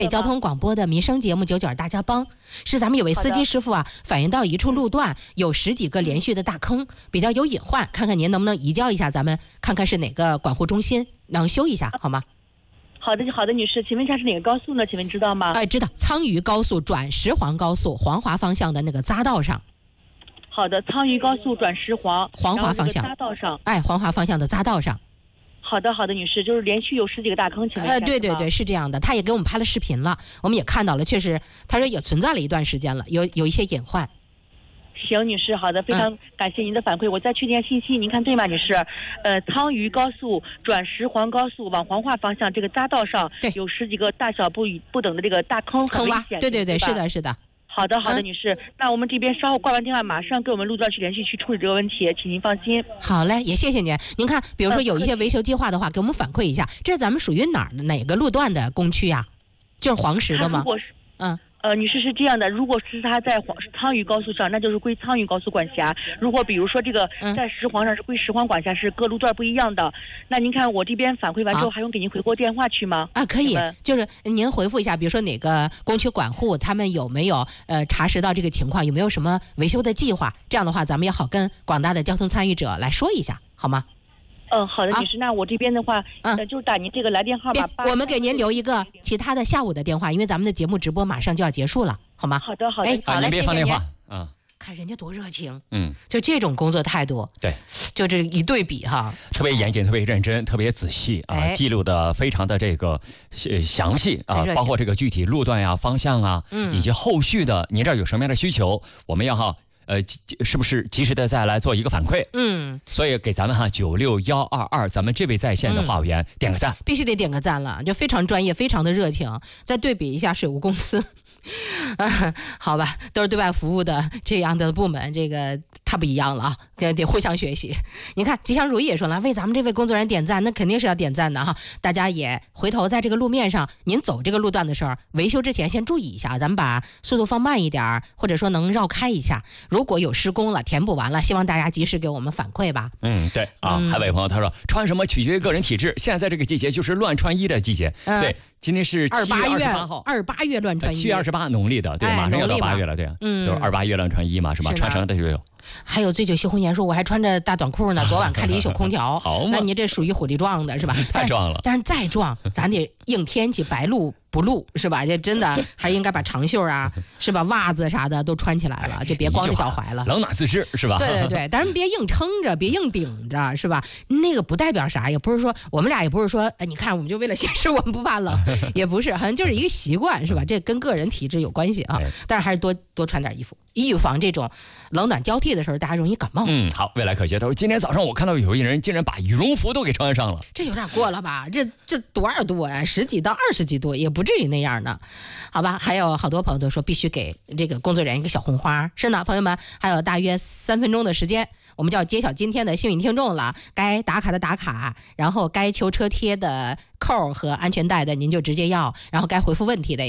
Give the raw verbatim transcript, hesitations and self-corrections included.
北交通广播的民生节目《九九大家帮》，是咱们有位司机师傅啊，反映到一处路段有十几个连续的大坑，比较有隐患，看看您能不能移交一下，咱们看看是哪个管护中心能修一下，好吗？ 好的，好的，女士，请问一下是哪个高速呢？请问知道吗？ 哎，知道，苍渝高速转石黄高速黄华方向的那个匝道上。 好的，苍渝高速转石黄黄华方向匝道上。 哎，黄华方向的匝道上。 好的，好的，女士，就是连续有十几个大坑，请问一下。 呃，对对对，是这样的，他也给我们拍了视频了，我们也看到了，确实，他说也存在了一段时间了，有有一些隐患。 行，女士，好的，非常感谢您的反馈，嗯、我再确定信息，您看对吗，女士？呃，苍渝高速转石黄高速往黄华方向这个匝道上，有十几个大小不不等的这个大坑， 坑洼，对对对，是的，是的。 好的，好的，女士，那我们这边稍后挂完电话，马上跟我们路段去联系去处理这个问题，请您放心。 好嘞，也谢谢您。您看，比如说有一些维修计划的话，给我们反馈一下，这是咱们属于哪儿哪个路段的工区呀？就是黄石的吗？ 如果是， 嗯。 呃，女士是这样的，如果是他在黄苍渝高速上，那就是归苍渝高速管辖；如果比如说这个在石黄上是归石黄管辖，是各路段不一样的。嗯、那您看我这边反馈完之后，还用给您回拨电话去吗？ 啊，可以，就是您回复一下，比如说哪个工区管护他们有没有呃查实到这个情况，有没有什么维修的计划？这样的话，咱们也好跟广大的交通参与者来说一下，好吗？ 嗯，好的，女士，啊、那我这边的话，嗯、呃，就是打您这个来电号码。 我们给您留一个其他的下午的电话，因为咱们的节目直播马上就要结束了，好吗？ 好的，好的。 哎，好嘞， 您别放电话啊。 看人家多热情， 嗯， 就这种工作态度， 对， 就这一对比哈， 特别严谨，特别认真，特别仔细啊， 哎、 记录的非常的这个详细啊，包括这个具体路段呀、方向啊，嗯，以及后续的您这儿有什么样的需求，我们要哈。呃，是不是及时的再来做一个反馈？ 嗯， 所以给咱们哈九六幺二二，咱们这位在线的话务员、嗯、点个赞， 必须得点个赞了，就非常专业，非常的热情。再对比一下水务公司，啊，好吧，都是对外服务的这样的部门，这个太不一样了啊，得得互相学习。你看，吉祥如意也说了，为咱们这位工作人员点赞，那肯定是要点赞的哈。大家也回头在这个路面上，您走这个路段的时候，维修之前先注意一下，咱们把速度放慢一点，或者说能绕开一下。如果有施工了，填补完了，希望大家及时给我们反馈吧。 嗯，对啊，嗯、还有位朋友他说，穿什么取决于个人体质，现在这个季节就是乱穿衣的季节。嗯、对，今天是七月二十八号， 二八月乱穿衣， 七月二十八农历的，对， 哎、 马上要到八月了，对，嗯，都是二八月乱穿衣嘛，是吧？穿什么的就有。 还有醉酒吸红颜说，我还穿着大短裤呢，昨晚开了一宿空调。 好嘛， 那你这属于火力壮的是吧？ 太壮了。 但是再壮，咱得应天气，白露不露是吧？这真的还应该把长袖啊，是吧？袜子啥的都穿起来了，就别光着脚踝了。 冷暖自知是吧？ 对对对，但是别硬撑着，别硬顶着是吧？那个不代表啥，也不是说我们俩也不是说，哎，你看我们就为了显示我们不怕冷，也不是，好像就是一个习惯是吧？这跟个人体质有关系啊。但是还是多多穿点衣服，预防这种冷暖交替的时候大家容易感冒。 嗯，好，未来可期。他说今天早上我看到有一人竟然把羽绒服都给穿上了， 这有点过了吧？这这多少度呀？十几到二十几度，也不至于那样的，好吧？还有好多朋友都说必须给这个工作人员一个小红花。是呢，朋友们，还有大约三分钟的时间，我们就要揭晓今天的幸运听众了。该打卡的打卡，然后该求车贴的扣和安全带的您就直接要，然后该回复问题的。